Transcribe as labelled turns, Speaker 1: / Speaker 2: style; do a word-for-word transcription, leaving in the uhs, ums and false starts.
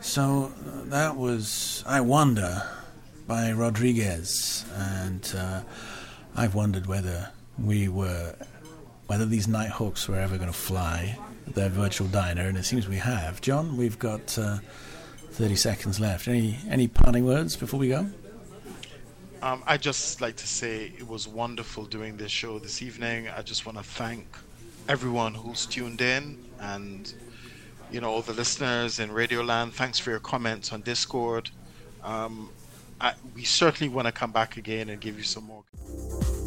Speaker 1: So uh, that was I Wonder by Rodriguez, and uh, I've wondered whether we were, whether these Nighthawks were ever going to fly their virtual diner, and it seems we have. John, we've got uh, thirty seconds left. Any any parting words before we go?
Speaker 2: Um, I just like to say it was wonderful doing this show this evening. I just want to thank everyone who's tuned in, and you know, all the listeners in Radioland. Thanks for your comments on Discord. Um, I, we certainly want to come back again and give you some more